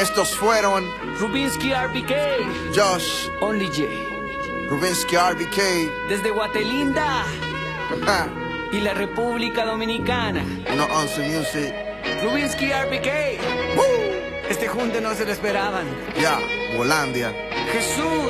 Estos fueron Rubinsky RBK, Josh, Only J, Rubinsky RBK, desde Guatelinda ja, y la República Dominicana. 111 Music, Rubinsky RBK, Woo, este junte no se lo esperaban. ya, Volandia. Jesús.